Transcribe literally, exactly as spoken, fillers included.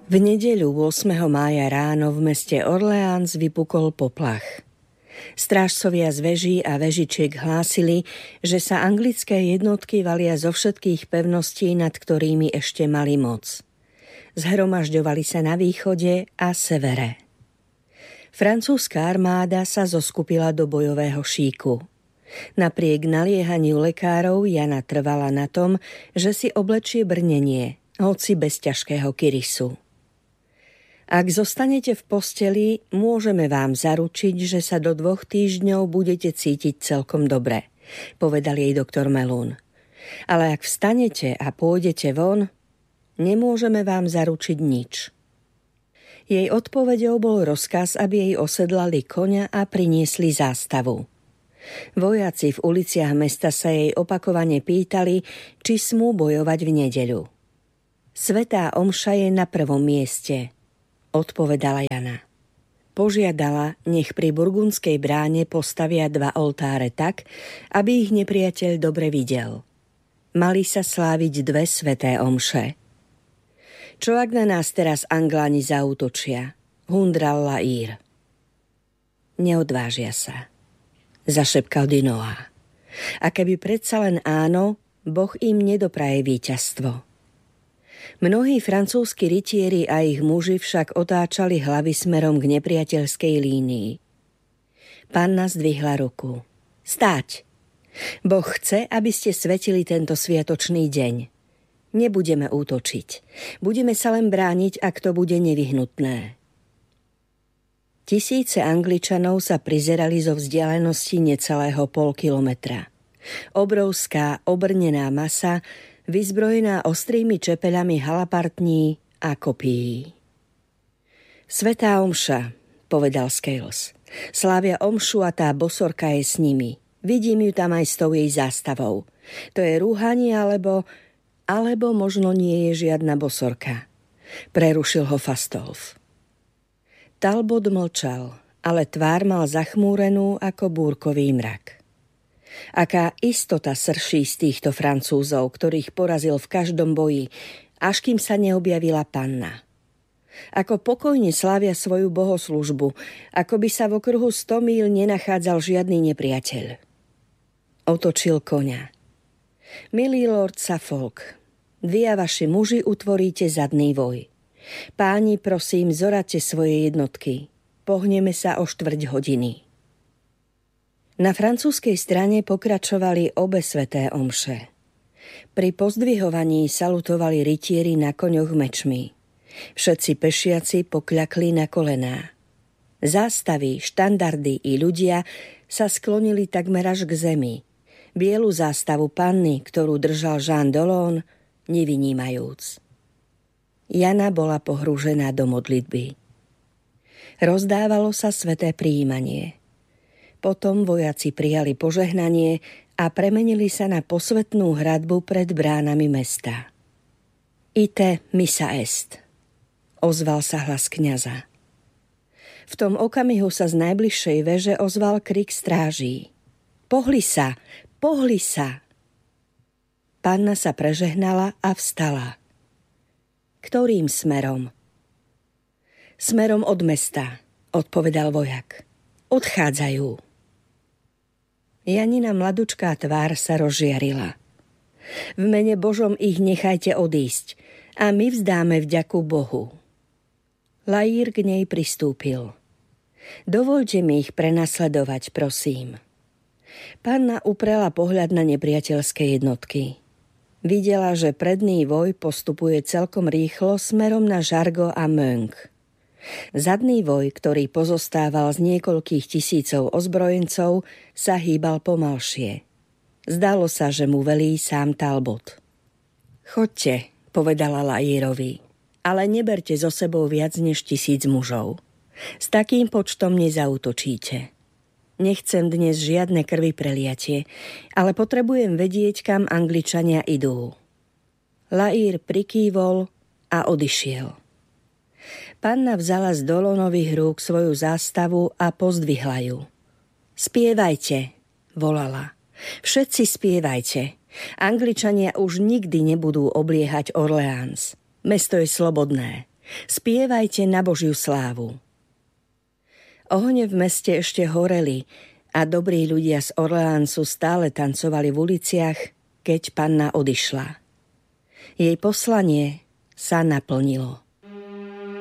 V nedeľu ôsmeho mája ráno v meste Orleans vypukol poplach. Strážcovia z veží a vežičiek hlásili, že sa anglické jednotky valia zo všetkých pevností, nad ktorými ešte mali moc. Zhromažďovali sa na východe a severe. Francúzska armáda sa zoskupila do bojového šíku. Napriek naliehaniu lekárov Jana trvala na tom, že si oblečie brnenie, hoci bez ťažkého kyrisu. Ak zostanete v posteli, môžeme vám zaručiť, že sa do dvoch týždňov budete cítiť celkom dobre, povedal jej doktor Melún. Ale ak vstanete a pôjdete von, nemôžeme vám zaručiť nič. Jej odpoveďou bol rozkaz, aby jej osedlali koňa a priniesli zástavu. Vojaci v uliciach mesta sa jej opakovane pýtali, či smú bojovať v nedeľu. Svätá omša je na prvom mieste, odpovedala Jana. Požiadala, nech pri burgundskej bráne postavia dva oltáre tak, aby ich nepriateľ dobre videl. Mali sa sláviť dve sväté omše. Čo ak na nás teraz Angláni zaútočia? Hundral Laír. Neodvážia sa, zašepkal Dinoa. A keby predsa len áno, Boh im nedopraje víťazstvo. Mnohí francúzski rytieri a ich muži však otáčali hlavy smerom k nepriateľskej línii. Panna zdvihla ruku. Stáť! Boh chce, aby ste svetili tento sviatočný deň. Nebudeme útočiť. Budeme sa len brániť, ak to bude nevyhnutné. Tisíce Angličanov sa prizerali zo vzdialenosti necelého pol kilometra. Obrovská obrnená masa, vyzbrojená ostrými čepeľami halapartní a kopií. Svätá omša, povedal Scales. Slávia omšu a tá bosorka je s nimi. Vidím ju tam aj s tou jej zástavou. To je rúhanie, alebo... alebo možno nie je žiadna bosorka. Prerušil ho Fastolf. Talbot mlčal, ale tvár mal zachmúrenú ako búrkový mrak. Aká istota srší z týchto Francúzov, ktorých porazil v každom boji, až kým sa neobjavila panna. Ako pokojne slávia svoju bohoslužbu, ako by sa v okruhu sto míľ nenachádzal žiadny nepriateľ. Otočil koňa. Milý lord Suffolk, vy a vaši muži utvoríte zadný voj. Páni, prosím, zoradte svoje jednotky. Pohneme sa o štvrť hodiny. Na francúzskej strane pokračovali obe sväté omše. Pri pozdvihovaní salutovali rytieri na koňoch mečmi. Všetci pešiaci pokľakli na kolená. Zástavy, štandardy i ľudia sa sklonili takmer až k zemi. Bielu zástavu panny, ktorú držal Jean d'Aulon, nevynímajúc. Jana bola pohrúžená do modlitby. Rozdávalo sa sväté prijímanie. Potom vojaci prijali požehnanie a premenili sa na posvätnú hradbu pred bránami mesta. Ite missa est, ozval sa hlas kňaza. V tom okamihu sa z najbližšej veže ozval krik stráží. Pohli sa, pohli sa! Panna sa prežehnala a vstala. Ktorým smerom? Smerom od mesta, odpovedal vojak. Odchádzajú. Janina mladučká tvár sa rozžiarila. V mene Božom ich nechajte odísť a my vzdáme vďaku Bohu. Laír k nej pristúpil. Dovoľte mi ich prenasledovať, prosím. Panna uprela pohľad na nepriateľské jednotky. Videla, že predný voj postupuje celkom rýchlo smerom na Jargeau a Meung. Zadný voj, ktorý pozostával z niekoľkých tisícov ozbrojencov, sa hýbal pomalšie. Zdalo sa, že mu velí sám Talbot. Chodte, povedala Laírovi, ale neberte so sebou viac než tisíc mužov. S takým počtom nezaútočíte. Nechcem dnes žiadne krvi preliatie, ale potrebujem vedieť, kam Angličania idú. Laír prikývol a odišiel. Panna vzala z D'Aulonových rúk svoju zástavu a pozdvihla ju. Spievajte, volala. Všetci spievajte. Angličania už nikdy nebudú obliehať Orleans. Mesto je slobodné. Spievajte na Božiu slávu. Ohne v meste ešte horeli a dobrí ľudia z Orleánsu stále tancovali v uliciach, keď panna odišla. Jej poslanie sa naplnilo.